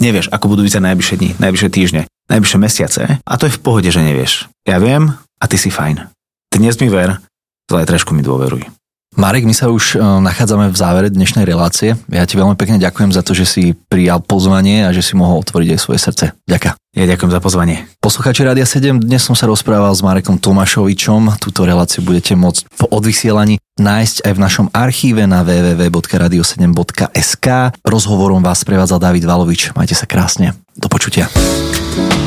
Nevieš, ako budú vyzerať najbližšie dni, najbližšie týždne, najbližšie mesiace a to je v pohode, že nevieš. Ja viem a ty si fajn. Dnes mi ver, zajtrajšku mi dôveruj. Marek, my sa už nachádzame v závere dnešnej relácie. Ja ti veľmi pekne ďakujem za to, že si prijal pozvanie a že si mohol otvoriť aj svoje srdce. Ďakujem. Ja ďakujem za pozvanie. Poslucháči Rádia 7, dnes som sa rozprával s Marekom Tomášovičom. Túto reláciu budete môcť po odvysielaní nájsť aj v našom archíve na www.radio7.sk. Rozhovorom vás prevádzal David Valovič. Majte sa krásne. Do počutia.